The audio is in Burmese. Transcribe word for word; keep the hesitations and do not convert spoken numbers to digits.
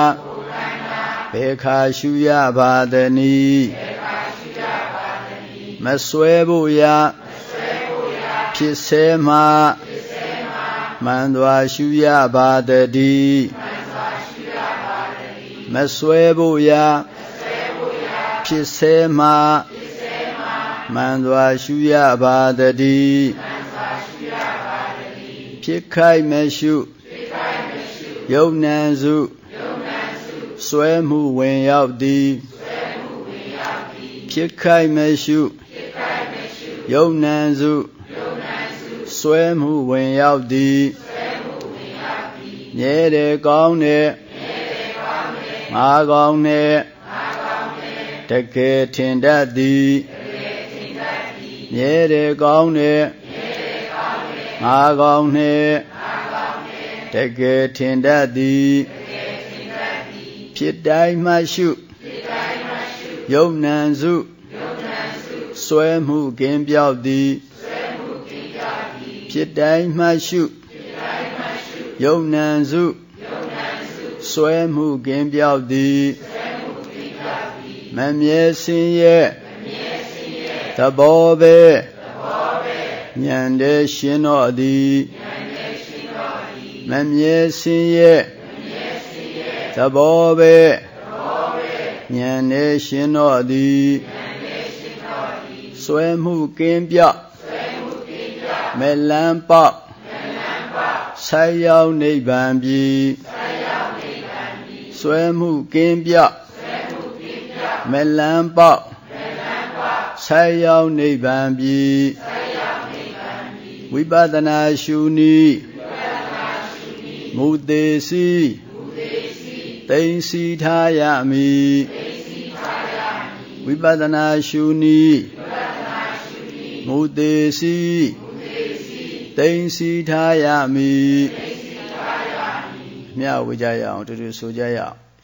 ဘေခါရှုရပါသနီမဆွဲဖို့ရာဖြစ်စေမှာမှန်စွာရှုရပါတည်းမဆွဲဖို့ရာဖြစ်စေမှာမှန်စွာရှုရပါတည်းဖြစ်ခိုက်မရှုယုံနံစုဆွဲမှုဝင်ရောက်သည်ဖြစ်ခိုက်မရှုယုံနံစုဆွဲမှုဝင်ရောက်သည်မြဲတယ်ကောင်းတယ်ငါကောင်းတယ်တကယ်ထင်တတ်သည်မြဲတယ်ကောင်းတယ်ငါကောင်းတယ်တကယ်ထင်တတ်သည်ဖြစ်တိုင်းမှရှုယုံနံစုဆွဲမှုကင်းပြောက်သည်ဖြစ်တိုင်းမှရှုယုံနံစုဆွဲမှုကင်းပြောက်သည်မမြဲစင်းရဲ့သဘောပဲဉာဏ်တည်းရှင်းတော်သည်မမြဲစင်းရဲ့သဘောပဲဉာဏ်တည်းရှင်းတော်သည်ဆွဲမှုကင်းပြောက်မလန်းပေါက်ဆက်ရောက်နိဗ္ဗာန်ပြီဆွဲမှုကင်းပြောက်မလန်းပေါက်ဆက်ရောက်နိဗ္ဗာန်ပြီဝိပဿနာရှုနည်းမူသေးစီသိမ့်စီထားရမည်ဝိပဿနာရှုနည်းမူသေးစီသိမ့်စီထားရမည်မြတ်ဝေကြရအောင်တူတူဆိုကြရအောင်